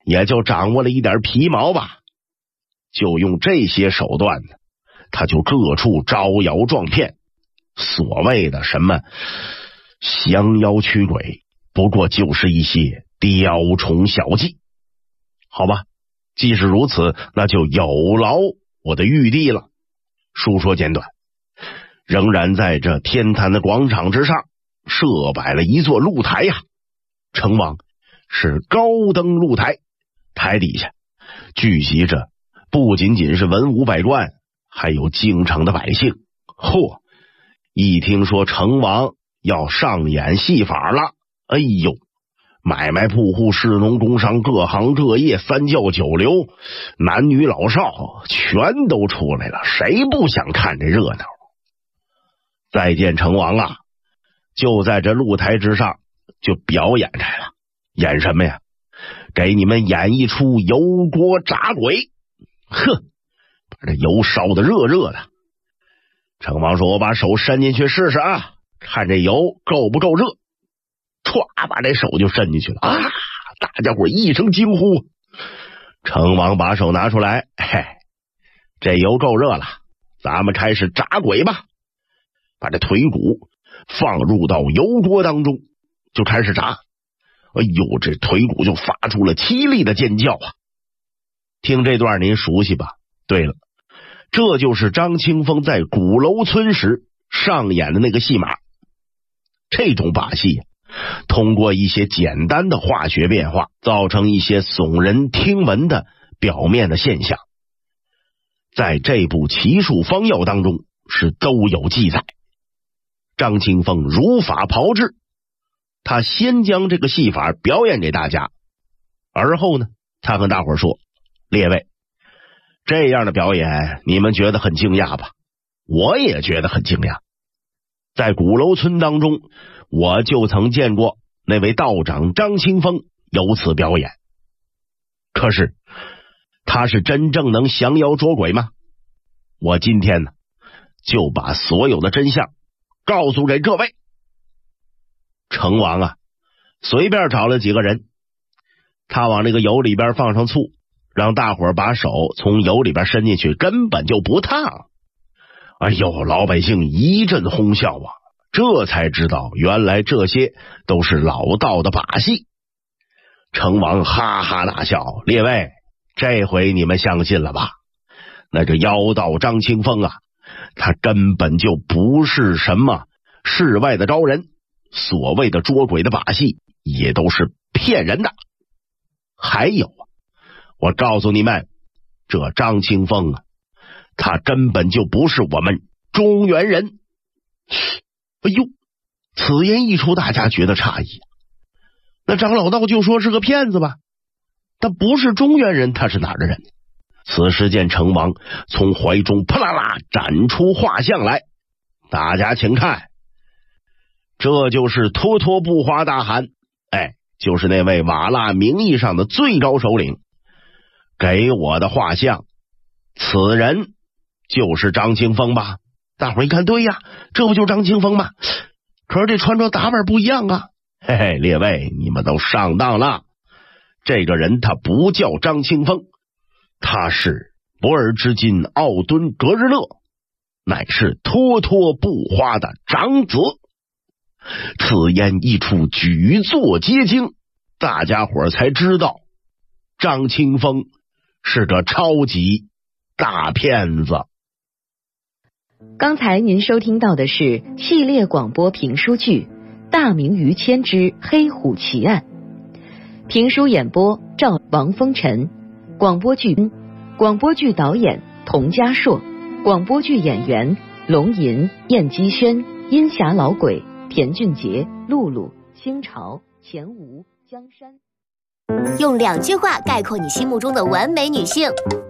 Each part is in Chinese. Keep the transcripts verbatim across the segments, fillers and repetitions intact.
也就掌握了一点皮毛吧。就用这些手段呢，他就各处招摇撞骗，所谓的什么降妖驱鬼，不过就是一些雕虫小技。好吧，既是如此，那就有劳我的玉帝了。书说简短，仍然在这天坛的广场之上设摆了一座露台呀、啊。城王是高登露台，台底下聚集着不仅仅是文武百官，还有京城的百姓。嚯，一听说城王要上演戏法了，哎呦，买卖铺户、士农工商、各行各业、三教九流、男女老少全都出来了，谁不想看这热闹？再见城王啊，就在这露台之上就表演来了。演什么呀？给你们演一出油锅炸鬼。哼，把这油烧得热热的。城王说：“我把手伸进去试试啊，看这油够不够热。”歘，把这手就伸进去了啊！大家伙一声惊呼。城王把手拿出来，嘿，这油够热了，咱们开始炸鬼吧。把这腿骨放入到油锅当中，就开始炸。哎呦，这腿骨就发出了凄厉的尖叫啊！听这段您熟悉吧？对了，这就是张清风在鼓楼村时上演的那个戏码。这种把戏通过一些简单的化学变化，造成一些耸人听闻的表面的现象，在这部《奇术方药》当中是都有记载。张清风如法炮制，他先将这个戏法表演给大家，而后呢，他跟大伙说：“列位，这样的表演你们觉得很惊讶吧？我也觉得很惊讶。在鼓楼村当中，我就曾见过那位道长张清风有此表演。可是他是真正能降妖捉鬼吗？我今天呢，就把所有的真相告诉给各位。”城王啊，随便找了几个人，他往那个油里边放上醋，让大伙把手从油里边伸进去，根本就不烫。哎呦，老百姓一阵哄笑啊，这才知道原来这些都是老道的把戏。城王哈哈大笑：“列位，这回你们相信了吧？那这妖道张清风啊，他根本就不是什么世外的招人，所谓的捉鬼的把戏也都是骗人的。还有啊，我告诉你们，这张清风啊，他根本就不是我们中原人。”哎呦，此言一出，大家觉得诧异。那张老道就说是个骗子吧，他不是中原人，他是哪儿的人？此时见城王从怀中啪啦啦展出画像来，大家请看，这就是脱脱不花大汗，哎，就是那位瓦剌名义上的最高首领给我的画像，此人就是张清风吧？大伙一看，对呀，这不就是张清风吗？可是这穿着打扮不一样啊！嘿嘿，列位，你们都上当了。这个人他不叫张清风，他是博尔之金奥敦格日乐，乃是脱脱不花的长子。此言一出，举座皆惊，大家伙才知道张清风是个超级大骗子。 刚才您收听到的是系列广播评书剧《大明于谦之黑虎奇案》，评书演播赵王风尘，广播剧广播剧导演童家硕，广播剧演员龙吟、燕姬轩、阴霞老鬼、田俊杰、露露、星潮、钱吴、江山。 用两句话概括你心目中的完美女性：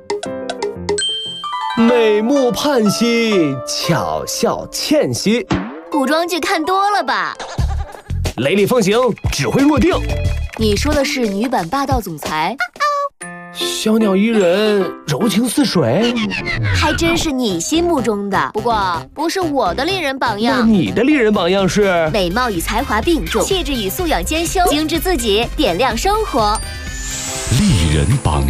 美目盼兮，巧笑倩兮。 古装剧看多了吧？ 雷厉风行，指挥若定。 你说的是女版霸道总裁？ 小鸟依人，柔情似水。 还真是你心目中的，不过不是我的丽人榜样。 那你的丽人榜样是？ 美貌与才华并重，气质与素养兼修，精致自己，点亮生活。 丽人人榜